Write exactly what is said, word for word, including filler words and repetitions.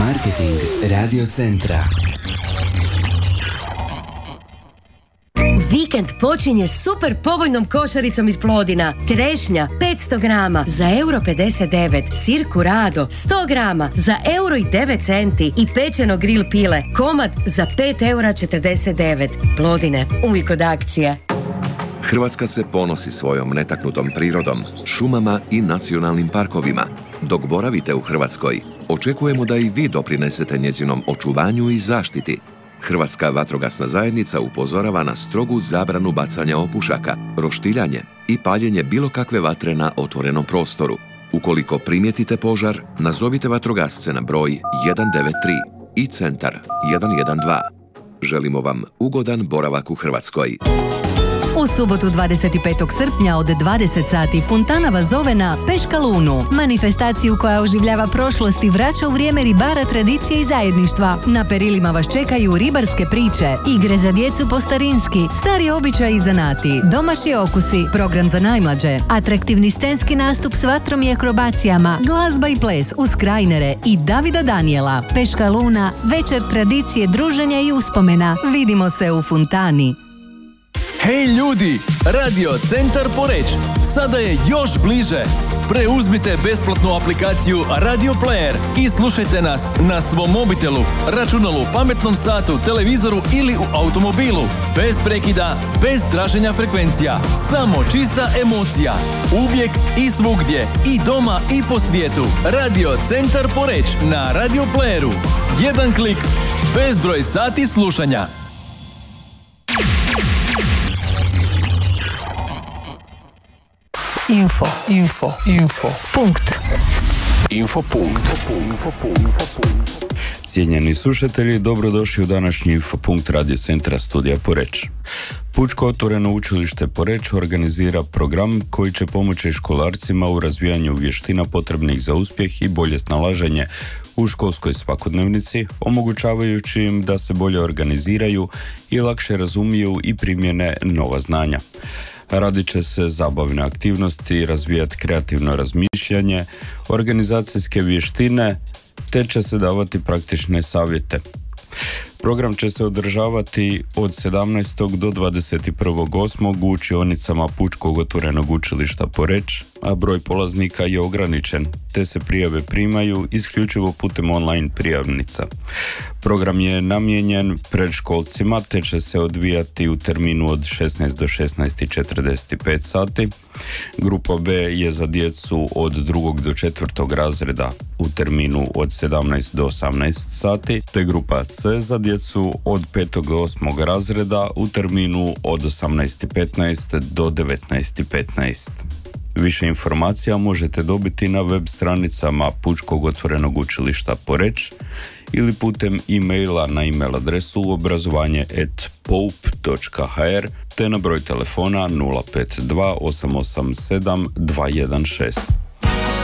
Marketing Radio Centra. Vikend počinje super povoljnom košaricom iz Plodina. Trešnja petsto grama za euro pedeset devet, sir Curado sto grama za euro i devet centi i pečeno grill pile komad za pet eura četrdeset devet. Plodine, uvijek od akcije. Hrvatska se ponosi svojom netaknutom prirodom, šumama i nacionalnim parkovima. Dok boravite u Hrvatskoj, očekujemo da i vi doprinesete njezinom očuvanju i zaštiti. Hrvatska vatrogasna zajednica upozorava na strogu zabranu bacanja opušaka, roštiljanje i paljenje bilo kakve vatre na otvorenom prostoru. Ukoliko primijetite požar, nazovite vatrogasce na broj jedan devet tri i centar jedan jedan dva. Želimo vam ugodan boravak u Hrvatskoj. U subotu dvadeset petog srpnja od dvadeset sati Fontana vas zove na Peškalunu, manifestaciju koja oživljava prošlost i vraća u vrijeme ribara, tradicije i zajedništva. Na perilima vas čekaju ribarske priče, igre za djecu po starinski, stari običaji i zanati, domaći okusi, program za najmlađe, atraktivni scenski nastup s vatrom i akrobacijama, glazba i ples uz Krajnere i Davida Danijela. Peškaluna, večer tradicije, druženja i uspomena. Vidimo se u Fontani. Hej ljudi, Radio Centar Poreč sada je još bliže. Preuzmite besplatnu aplikaciju Radio Player i slušajte nas na svom mobitelu, računalu, pametnom satu, televizoru ili u automobilu. Bez prekida, bez traženja frekvencija, samo čista emocija. Uvijek i svugdje, i doma i po svijetu. Radio Centar Poreč na Radio Playeru. Jedan klik, bezbroj sati slušanja. Info, info, info, punkt. Info, punkt. Cijenjeni slušatelji, dobrodošli u današnji Infopunkt Radio Centra studija Poreč. Pučko otvoreno učilište Poreč organizira program koji će pomoći školarcima u razvijanju vještina potrebnih za uspjeh i bolje snalaženje u školskoj svakodnevnici, omogućavajući im da se bolje organiziraju i lakše razumiju i primjene nova znanja. Radit će se zabavne aktivnosti, razvijati kreativno razmišljanje, organizacijske vještine, te će se davati praktične savjete. Program će se održavati od sedamnaestog do dvadeset prvog osmog u učionicama Pučkog otvorenog učilišta Poreč, a broj polaznika je ograničen, te se prijave primaju isključivo putem online prijavnica. Program je namijenjen predškolcima, te će se odvijati u terminu od šesnaest do šesnaest i četrdeset pet sati. Grupa B je za djecu od drugog do četvrtog razreda u terminu od sedamnaest do osamnaest sati, te grupa C za djecu od petog do osmog razreda u terminu od osamnaest i petnaest do devetnaest i petnaest. Više informacija možete dobiti na web stranicama Pučkog otvorenog učilišta Poreč ili putem e-maila na e-mail adresu obrazovanje at poup točka h r te na broj telefona nula pet dva osam osam sedam dva jedan šest.